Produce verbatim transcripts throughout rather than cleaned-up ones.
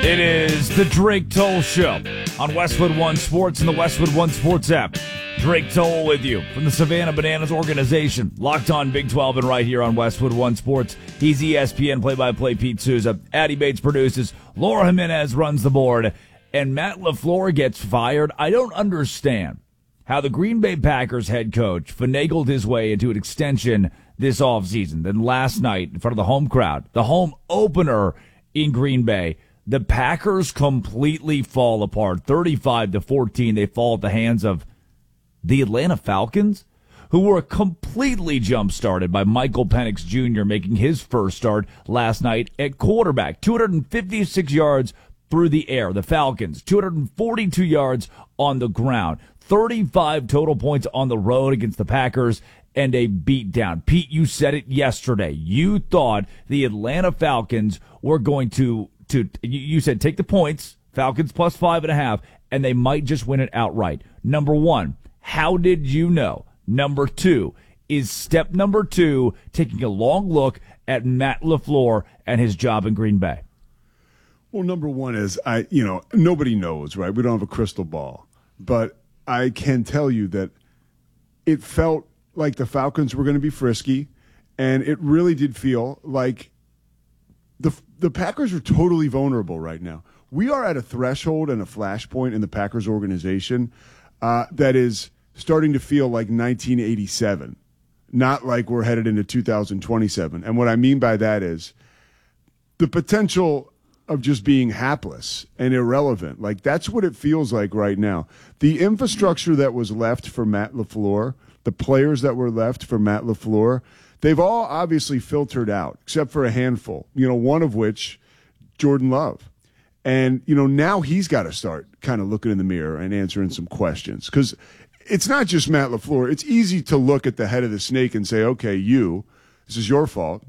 It is the Drake Toll Show on Westwood One Sports and the Westwood One Sports app. Drake Toll with you from the Savannah Bananas organization. Locked on Big twelve and right here on Westwood One Sports. He's E S P N play-by-play Pete Souza. Addie Bates produces. Laura Jimenez runs the board. And Matt LaFleur gets fired. I don't understand how the Green Bay Packers head coach finagled his way into an extension this offseason. Then last night in front of the home crowd, the home opener in Green Bay, the Packers completely fall apart. thirty-five to fourteen, they fall at the hands of the Atlanta Falcons, who were completely jump-started by Michael Penix Junior making his first start last night at quarterback. two hundred fifty-six yards through the air. The Falcons, two hundred forty-two yards on the ground. thirty-five total points on the road against the Packers and a beatdown. Pete, you said it yesterday. You thought the Atlanta Falcons were going to To you said take the points, Falcons plus five and a half, and they might just win it outright. Number one, how did you know? Number two, is step number two taking a long look at Matt LaFleur and his job in Green Bay? Well, number one is, I, you know, nobody knows, right? We don't have a crystal ball. But I can tell you that it felt like the Falcons were going to be frisky, and it really did feel like The the Packers are totally vulnerable right now. We are at a threshold and a flashpoint in the Packers organization uh, that is starting to feel like nineteen eighty-seven, not like we're headed into two thousand twenty-seven. And what I mean by that is the potential of just being hapless and irrelevant. Like, that's what it feels like right now. The infrastructure that was left for Matt LaFleur, the players that were left for Matt LaFleur, they've all obviously filtered out, except for a handful, you know, one of which, Jordan Love. And, you know, now he's got to start kind of looking in the mirror and answering some questions. Because it's not just Matt LaFleur. It's easy to look at the head of the snake and say, okay, you, this is your fault.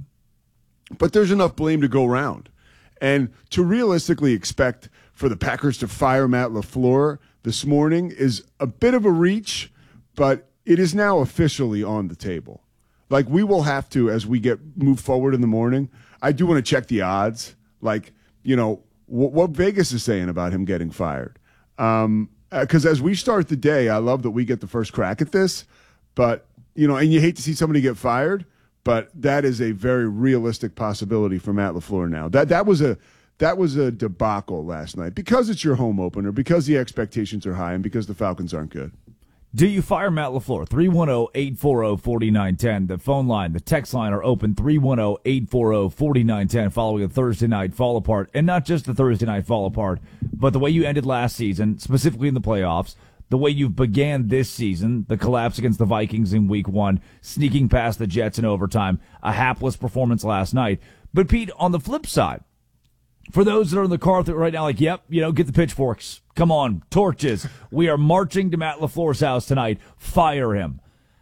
But there's enough blame to go around. And to realistically expect for the Packers to fire Matt LaFleur this morning is a bit of a reach, but it is now officially on the table. Like, we will have to, as we get move forward in the morning, I do want to check the odds. Like, you know, w- what Vegas is saying about him getting fired. Um, because as we start the day, I love that we get the first crack at this. But, you know, and you hate to see somebody get fired, but that is a very realistic possibility for Matt LaFleur now. That that was a that was a debacle last night because it's your home opener, because the expectations are high, and because the Falcons aren't good. Do you fire Matt LaFleur? three one zero, eight four zero, four nine one zero. The phone line, the text line are open, three one zero, eight four zero, four nine one zero, following a Thursday night fall apart. And not just the Thursday night fall apart, but the way you ended last season, specifically in the playoffs, the way you began this season, the collapse against the Vikings in week one, sneaking past the Jets in overtime, a hapless performance last night. But, Pete, on the flip side, for those that are in the car right now, like, yep, you know, get the pitchforks. Come on, torches. We are marching to Matt LaFleur's house tonight. Fire him.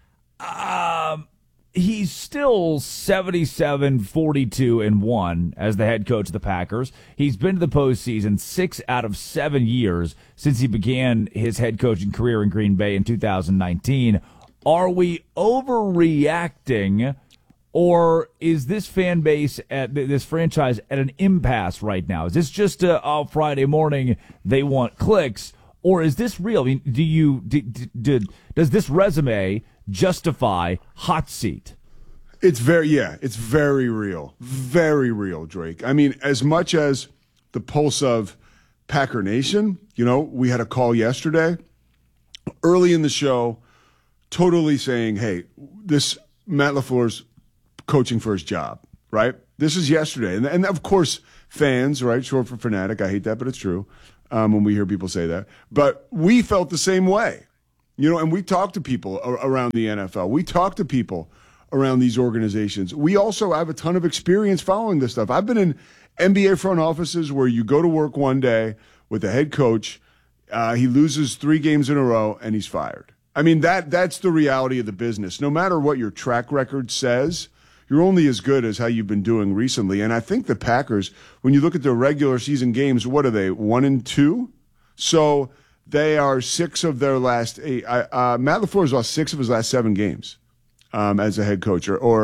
Um, he's still seventy-seven, forty-two, and one as the head coach of the Packers. He's been to the postseason six out of seven years since he began his head coaching career in Green Bay in two thousand nineteen. Are we overreacting? Or is this fan base, at this franchise, at an impasse right now? Is this just a oh, Friday morning, they want clicks? Or is this real? I mean, do you do, do, does this resume justify hot seat? It's very, yeah, it's very real. Very real, Drake. I mean, as much as the pulse of Packer Nation, you know, we had a call yesterday, early in the show, totally saying, hey, this Matt LaFleur's coaching for his job, right? This is yesterday. And, and of course, fans, right? Short for fanatic. I hate that, but it's true um, when we hear people say that. But we felt the same way, you know, and we talked to people around the N F L. We talked to people around these organizations. We also have a ton of experience following this stuff. I've been in N B A front offices where you go to work one day with a head coach, uh, he loses three games in a row, and he's fired. I mean, that that's the reality of the business. No matter what your track record says, you're only as good as how you've been doing recently. And I think the Packers, when you look at their regular season games, what are they, one and two? So they are six of their last eight. Uh, Matt LaFleur has lost six of his last seven games um, as a head coach, or, or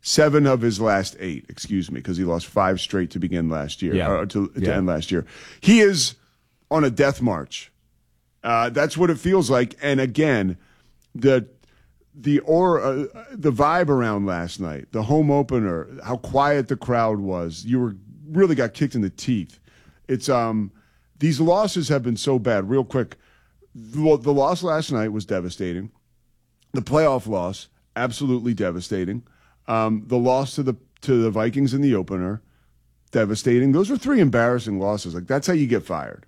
Seven of his last eight, excuse me, because he lost five straight to begin last year, yeah. or to, to yeah. end last year. He is on a death march. Uh, that's what it feels like. And again, the the or uh, the vibe around last night, the home opener, how quiet the crowd was. You were really got kicked in the teeth. It's um these losses have been so bad. Real quick, the, the loss last night was devastating. The playoff loss, absolutely devastating. Um, the loss to the to the Vikings in the opener, devastating. Those are three embarrassing losses. Like, that's how you get fired.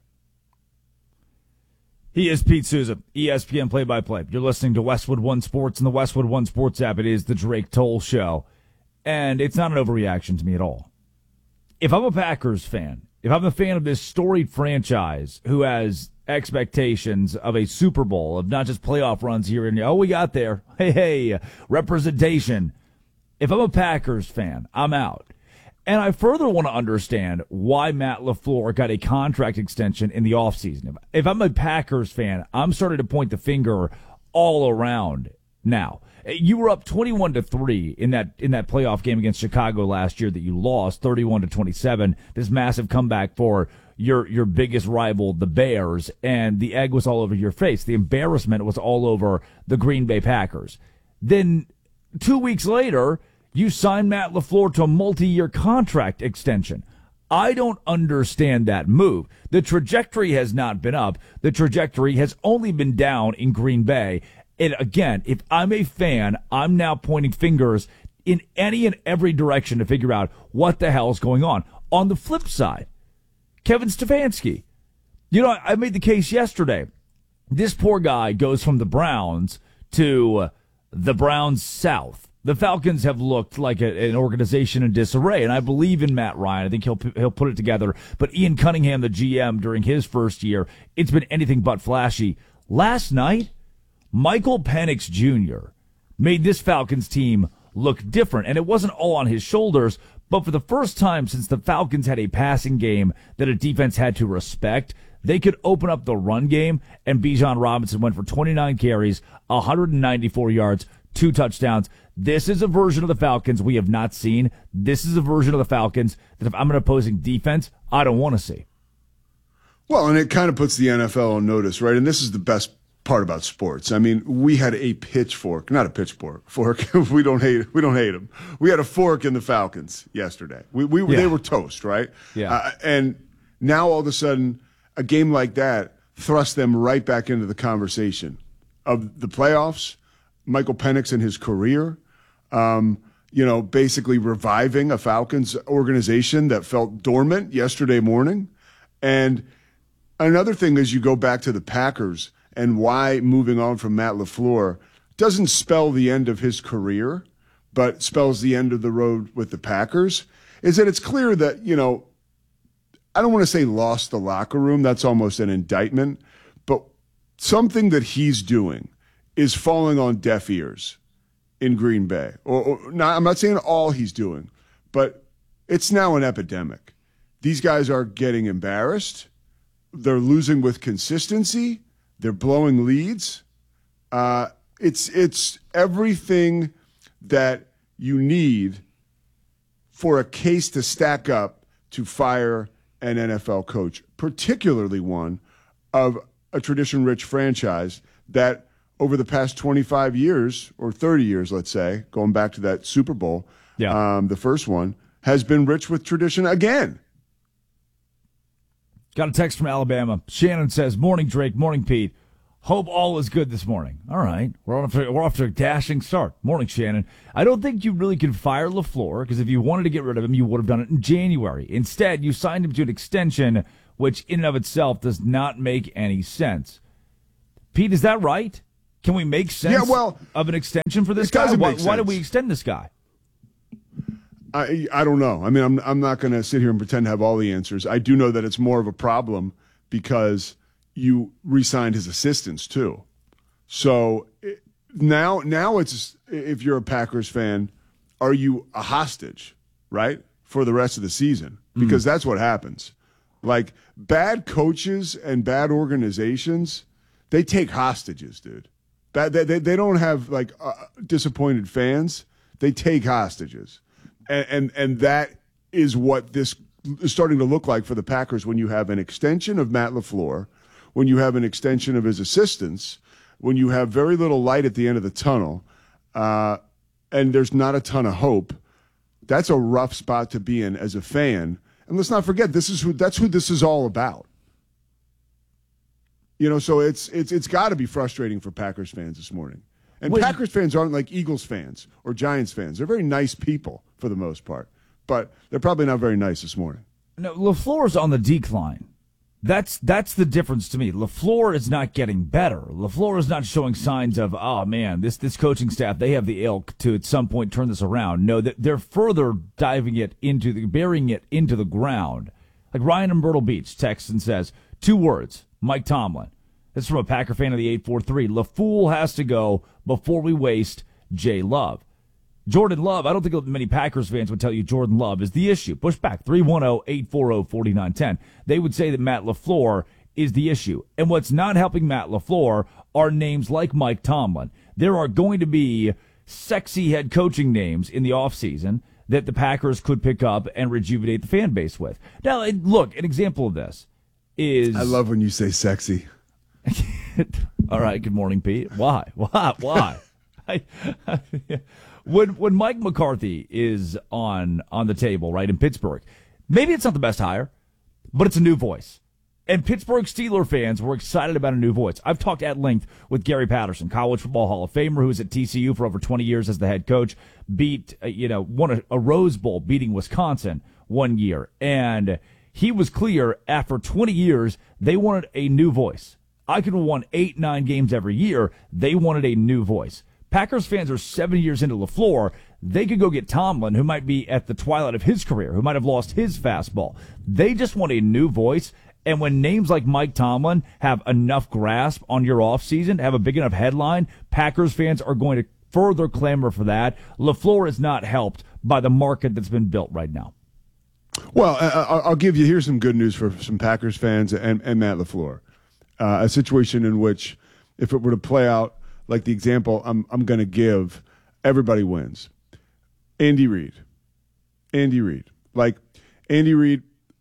He is Pete Souza, E S P N play-by-play. You're listening to Westwood One Sports and the Westwood One Sports app. It is the Drake Toll Show, and it's not an overreaction to me at all. If I'm a Packers fan, if I'm a fan of this storied franchise who has expectations of a Super Bowl, of not just playoff runs here and, oh, we got there, hey, hey, representation. If I'm a Packers fan, I'm out. And I further want to understand why Matt LaFleur got a contract extension in the offseason. If, if I'm a Packers fan, I'm starting to point the finger all around now. You were up twenty-one to three in that in that playoff game against Chicago last year that you lost, thirty-one to twenty-seven. This massive comeback for your your biggest rival, the Bears, and the egg was all over your face. The embarrassment was all over the Green Bay Packers. Then two weeks later, you signed Matt LaFleur to a multi-year contract extension. I don't understand that move. The trajectory has not been up. The trajectory has only been down in Green Bay. And again, if I'm a fan, I'm now pointing fingers in any and every direction to figure out what the hell is going on. On the flip side, Kevin Stefanski. You know, I made the case yesterday. This poor guy goes from the Browns to the Browns South. The Falcons have looked like a, an organization in disarray, and I believe in Matt Ryan. I think he'll he'll put it together. But Ian Cunningham, the G M, during his first year, it's been anything but flashy. Last night, Michael Penix Junior made this Falcons team look different, and it wasn't all on his shoulders, but for the first time since the Falcons had a passing game that a defense had to respect, they could open up the run game, and Bijan Robinson went for twenty-nine carries, one hundred ninety-four yards, two touchdowns. This is a version of the Falcons we have not seen. This is a version of the Falcons that if I'm an opposing defense, I don't want to see. Well, and it kind of puts the N F L on notice, right? And this is the best part about sports. I mean, we had a pitchfork, not a pitchfork, fork. we don't hate, we don't hate them. We had a fork in the Falcons yesterday. We, we, yeah. They were toast, right? Yeah. Uh, and now all of a sudden, a game like that thrust them right back into the conversation of the playoffs. Michael Penix and his career, um, you know, basically reviving a Falcons organization that felt dormant yesterday morning. And another thing is you go back to the Packers and why moving on from Matt LaFleur doesn't spell the end of his career, but spells the end of the road with the Packers, is that it's clear that, you know, I don't want to say lost the locker room. That's almost an indictment. But something that he's doing is falling on deaf ears in Green Bay. Or, or not, I'm not saying all he's doing, but it's now an epidemic. These guys are getting embarrassed. They're losing with consistency. They're blowing leads. Uh, it's it's everything that you need for a case to stack up to fire an N F L coach, particularly one of a tradition-rich franchise that over the past twenty-five years or thirty years, let's say, going back to that Super Bowl, yeah. um, the first one, has been rich with tradition again. Got a text from Alabama. Shannon says, morning, Drake. Morning, Pete. Hope all is good this morning. All right. We're off to, we're off to a dashing start. Morning, Shannon. I don't think you really can fire LaFleur because if you wanted to get rid of him, you would have done it in January. Instead, you signed him to an extension, which in and of itself does not make any sense. Pete, is that right? Can we make sense yeah, well, of an extension for this it guy? doesn't Why, make why sense. did we extend this guy? I I don't know. I mean, I'm I'm not going to sit here and pretend to have all the answers. I do know that it's more of a problem because you re-signed his assistants too. So it, now now it's, if you're a Packers fan, are you a hostage, right, for the rest of the season? Because mm. that's what happens. Like, bad coaches and bad organizations, they take hostages, dude. Bad, they, they, they don't have, like, uh, disappointed fans. They take hostages. And, and, and that is what this is starting to look like for the Packers when you have an extension of Matt LaFleur, when you have an extension of his assistants, when you have very little light at the end of the tunnel, uh, and there's not a ton of hope. That's a rough spot to be in as a fan. And let's not forget, this is who that's who this is all about. You know, so it's it's it's got to be frustrating for Packers fans this morning. And Wait. Packers fans aren't like Eagles fans or Giants fans. They're very nice people for the most part, but they're probably not very nice this morning. No, LaFleur's on the decline. That's that's the difference to me. LaFleur is not getting better. LaFleur is not showing signs of, oh man, this this coaching staff, they have the ilk to at some point turn this around. No, that they're further diving it into the burying it into the ground. Like Ryan in Myrtle Beach texts and says, two words, Mike Tomlin. This is from a Packer fan of the eight four three. LaFool has to go before we waste Jay Love. Jordan Love, I don't think many Packers fans would tell you Jordan Love is the issue. Push back, three one zero, eight four zero, four nine one zero. They would say that Matt LaFleur is the issue. And what's not helping Matt LaFleur are names like Mike Tomlin. There are going to be sexy head coaching names in the offseason that the Packers could pick up and rejuvenate the fan base with. Now, look, an example of this is... I love when you say sexy. All right, good morning, Pete. Why? Why? Why? I, I, when when Mike McCarthy is on on the table, right, in Pittsburgh, maybe it's not the best hire, but it's a new voice. And Pittsburgh Steeler fans were excited about a new voice. I've talked at length with Gary Patterson, College Football Hall of Famer, who was at T C U for over twenty years as the head coach, beat, uh, you know, won a, a Rose Bowl beating Wisconsin one year. And he was clear after twenty years, they wanted a new voice. I could have won eight, nine games every year. They wanted a new voice. Packers fans are seven years into LaFleur. They could go get Tomlin, who might be at the twilight of his career, who might have lost his fastball. They just want a new voice. And when names like Mike Tomlin have enough grasp on your offseason, have a big enough headline, Packers fans are going to further clamor for that. LaFleur is not helped by the market that's been built right now. Well, I'll give you, here's some good news for some Packers fans and, and Matt LaFleur. Uh, a situation in which, if it were to play out like the example I'm I'm going to give, everybody wins. Andy Reid. Andy Reid. Like, Andy Reid,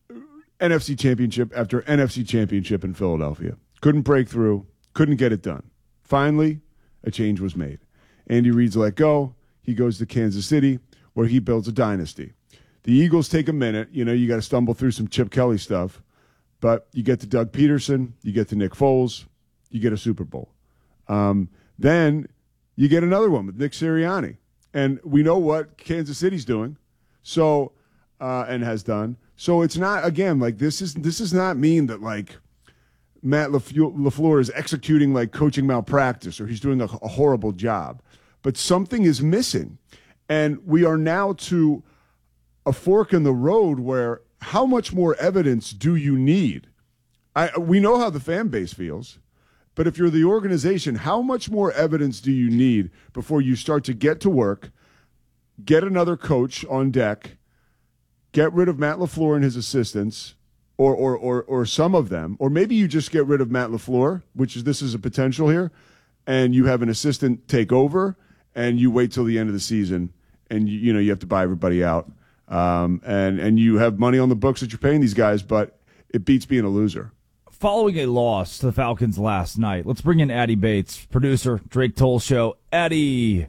N F C championship after N F C championship in Philadelphia. Couldn't break through. Couldn't get it done. Finally, a change was made. Andy Reid's let go. He goes to Kansas City, where he builds a dynasty. The Eagles take a minute. You know, you got to stumble through some Chip Kelly stuff. But you get to Doug Peterson, you get to Nick Foles, you get a Super Bowl. Um, then you get another one with Nick Sirianni. And we know what Kansas City's doing, so uh, and has done. So it's not, again, like this is this does not mean that like Matt LaFleur is executing like coaching malpractice or he's doing a, a horrible job. But something is missing. And we are now to a fork in the road where how much more evidence do you need? I, we know how the fan base feels, but if you're the organization, how much more evidence do you need before you start to get to work, get another coach on deck, get rid of Matt LaFleur and his assistants, or or or or some of them, or maybe you just get rid of Matt LaFleur, which is this is a potential here, and you have an assistant take over, and you wait till the end of the season, and you, you know you have to buy everybody out. Um, and, and you have money on the books that you're paying these guys, but it beats being a loser. Following a loss to the Falcons last night, let's bring in Addy Bates, producer, Drake Toll Show. Addy,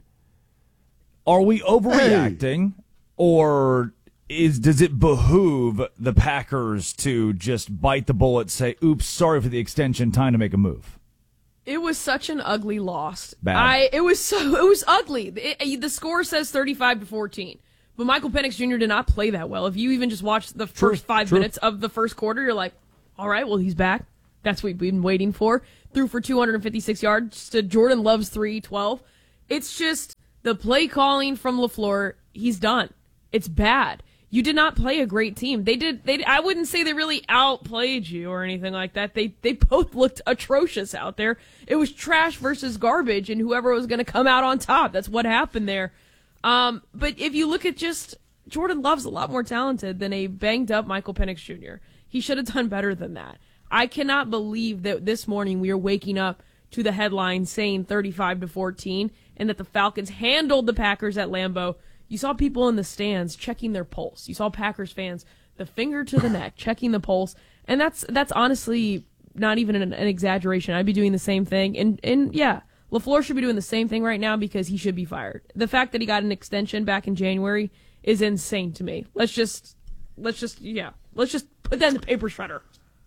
are we overreacting, hey. or is does it behoove the Packers to just bite the bullet, say, oops, sorry for the extension, time to make a move? It was such an ugly loss. Bad. I, it was so it was ugly. It, the score says thirty-five to fourteen. But Michael Penix Junior did not play that well. If you even just watched the true, first five true. minutes of the first quarter, you're like, all right, well, he's back. That's what we've been waiting for. Threw for two hundred fifty-six yards to Jordan Love's three twelve. It's just the play calling from LaFleur, he's done. It's bad. You did not play a great team. They did. They. I wouldn't say they really outplayed you or anything like that. They they both looked atrocious out there. It was trash versus garbage, and whoever was going to come out on top. That's what happened there. Um, but if you look at just Jordan Love's a lot more talented than a banged up Michael Penix Junior He should have done better than that. I cannot believe that this morning we are waking up to the headline saying thirty-five to fourteen and that the Falcons handled the Packers at Lambeau, you saw people in the stands checking their pulse. You saw Packers fans, the finger to the neck, checking the pulse. And that's that's honestly not even an, an exaggeration. I'd be doing the same thing. And, and yeah, LaFleur should be doing the same thing right now because he should be fired. The fact that he got an extension back in January is insane to me. Let's just, let's just, yeah, let's just put that in the paper shredder.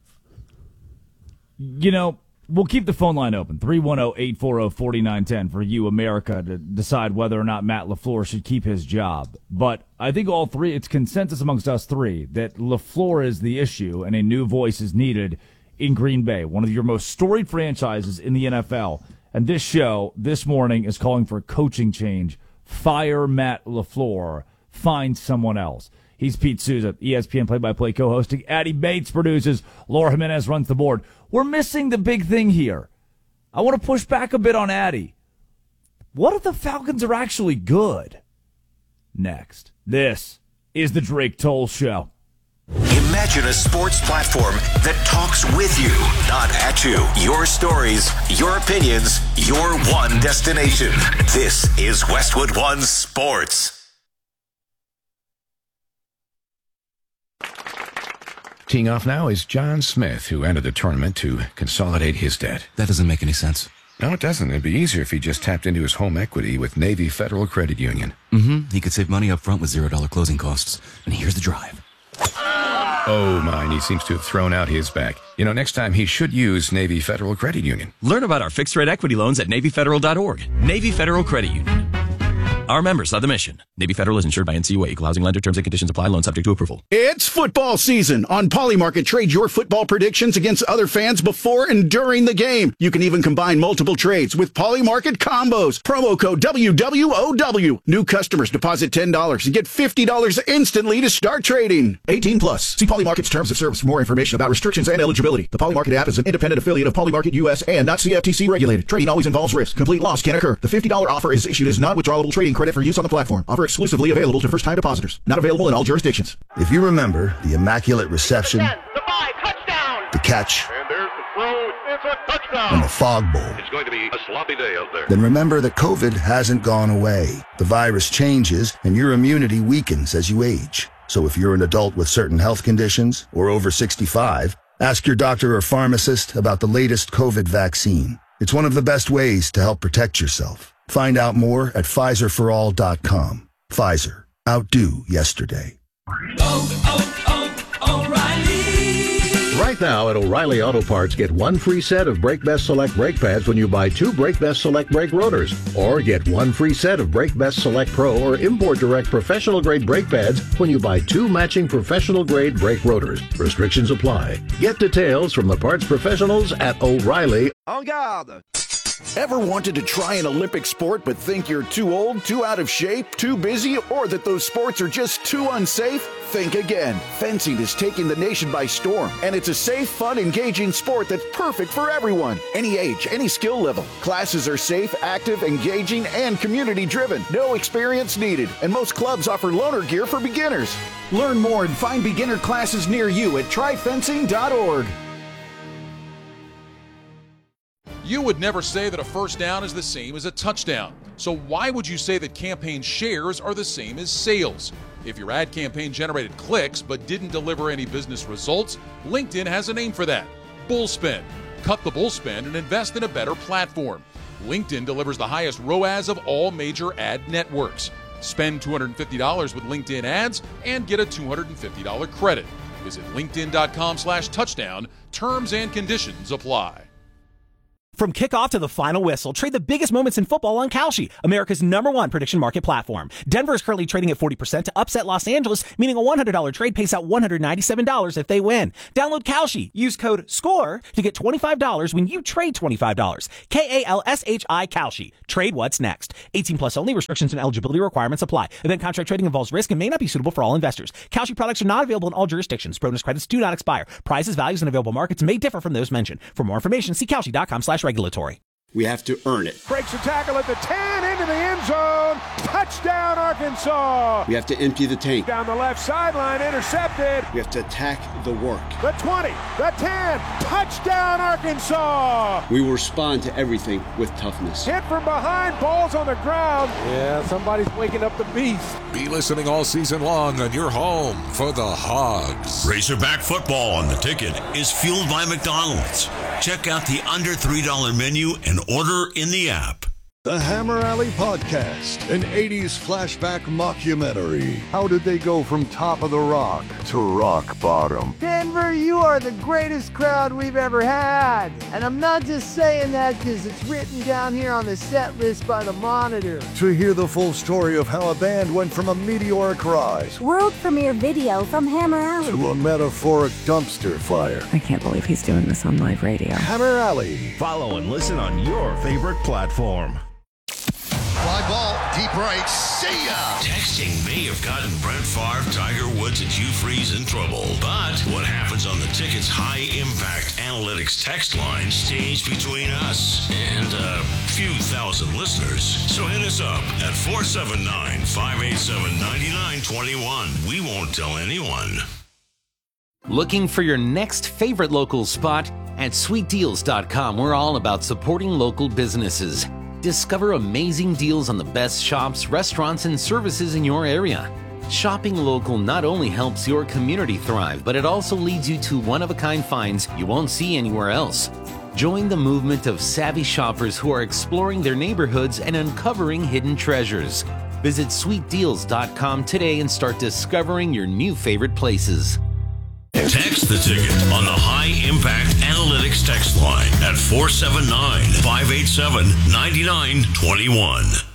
You know, we'll keep the phone line open, three one zero, eight four zero, four nine one zero for you, America, to decide whether or not Matt LaFleur should keep his job. But I think all three, it's consensus amongst us three that LaFleur is the issue and a new voice is needed in Green Bay, one of your most storied franchises in the N F L. And this show this morning is calling for a coaching change. Fire Matt LaFleur. Find someone else. He's Pete Souza, E S P N play-by-play co-hosting. Addy Bates produces. Laura Jimenez runs the board. We're missing the big thing here. I want to push back a bit on Addy. What if the Falcons are actually good? Next. This is the Drake Toll Show. Imagine a sports platform that talks with you, not at you. Your stories, your opinions, your one destination. This is Westwood One Sports. Teeing off now is John Smith, who entered the tournament to consolidate his debt. That doesn't make any sense. No, it doesn't. It'd be easier if he just tapped into his home equity with Navy Federal Credit Union. Mm-hmm. He could save money up front with zero dollar closing costs. And here's the drive. Oh, mine. He seems to have thrown out his back. You know, next time he should use Navy Federal Credit Union. Learn about our fixed rate equity loans at Navy Federal dot org. Navy Federal Credit Union. Our members are the mission. Navy Federal is insured by N C U A. Equal housing lender. Terms and conditions apply. Loan subject to approval. It's football season. On Polymarket, trade your football predictions against other fans before and during the game. You can even combine multiple trades with Polymarket combos. Promo code W W O W. New customers deposit ten dollars and get fifty dollars instantly to start trading. eighteen plus. See Polymarket's terms of service for more information about restrictions and eligibility. The Polymarket app is an independent affiliate of Polymarket U S and not C F T C regulated. Trading always involves risk. Complete loss can occur. The fifty dollars offer is issued as non-withdrawable trading credit for use on the platform. Offer exclusively available to first-time depositors. Not available in all jurisdictions. If you remember the immaculate reception, the, five, touchdown. the catch, and there's the throw, it's a touchdown. and the fog bowl, it's going to be a sloppy day out there. Then remember that COVID hasn't gone away. The virus changes, and your immunity weakens as you age. So if you're an adult with certain health conditions or over sixty-five, ask your doctor or pharmacist about the latest COVID vaccine. It's one of the best ways to help protect yourself. Find out more at Pfizer for all dot com. Pfizer. Outdo yesterday. Oh, oh, oh, O'Reilly. Right now at O'Reilly Auto Parts, get one free set of Brake Best Select brake pads when you buy two Brake Best Select brake rotors. Or get one free set of Brake Best Select Pro or Import Direct professional grade brake pads when you buy two matching professional grade brake rotors. Restrictions apply. Get details from the parts professionals at O'Reilly. En garde! Ever wanted to try an Olympic sport but think you're too old, too out of shape, too busy, or that those sports are just too unsafe? Think again. Fencing is taking the nation by storm, and it's a safe, fun, engaging sport that's perfect for everyone. Any age, any skill level. Classes are safe, active, engaging, and community-driven. No experience needed, and most clubs offer loaner gear for beginners. Learn more and find beginner classes near you at try fencing dot org. You would never say that a first down is the same as a touchdown. So why would you say that campaign shares are the same as sales? If your ad campaign generated clicks but didn't deliver any business results, LinkedIn has a name for that. Bullspend. Cut the bullspend and invest in a better platform. LinkedIn delivers the highest R O A S of all major ad networks. Spend two hundred fifty dollars with LinkedIn ads and get a two hundred fifty dollars credit. Visit linkedin.com slash touchdown. Terms and conditions apply. From kickoff to the final whistle, trade the biggest moments in football on Kalshi, America's number one prediction market platform. Denver is currently trading at forty percent to upset Los Angeles, meaning a one hundred dollars trade pays out one hundred ninety-seven dollars if they win. Download Kalshi. Use code SCORE to get twenty-five dollars when you trade twenty-five dollars. K A L S H I Kalshi. Trade what's next. eighteen plus only. Restrictions and eligibility requirements apply. Event contract trading involves risk and may not be suitable for all investors. Kalshi products are not available in all jurisdictions. Bonus credits do not expire. Prices, values, and available markets may differ from those mentioned. For more information, see Kalshi dot com slash regulatory. We have to earn it. Breaks a tackle at the ten, into the end zone. Touchdown, Arkansas. We have to empty the tank. Down the left sideline, intercepted. We have to attack the work. The twenty, the ten, touchdown, Arkansas. We will respond to everything with toughness. Hit from behind, balls on the ground. Yeah, somebody's waking up the beast. Be listening all season long on your home for the Hogs. Razorback football on the ticket is fueled by McDonald's. Check out the under three dollar menu and order in the app. The Hammer Alley Podcast, an eighties flashback mockumentary. How did they go from top of the rock to rock bottom? Denver, you are the greatest crowd we've ever had. And I'm not just saying that because it's written down here on the set list by the Monitor. To hear the full story of how a band went from a meteoric rise, world premiere video from Hammer Alley, to a metaphoric dumpster fire. I can't believe he's doing this on live radio. Hammer Alley. Follow and listen on your favorite platform. Fly ball, deep right, see ya! Texting may have gotten Brett Favre, Tiger Woods, and Hugh Freeze in trouble. But what happens on the ticket's high-impact analytics text line stays between us and a few thousand listeners. So hit us up at four seven nine, five eight seven, nine nine two one. We won't tell anyone. Looking for your next favorite local spot? At sweet deals dot com, we're all about supporting local businesses. Discover amazing deals on the best shops, restaurants, and services in your area. Shopping local not only helps your community thrive, but it also leads you to one-of-a-kind finds you won't see anywhere else. Join the movement of savvy shoppers who are exploring their neighborhoods and uncovering hidden treasures. Visit sweet deals dot com today and start discovering your new favorite places. Text the ticket on the High Impact Analytics text line at four seven nine, five eight seven, nine nine two one.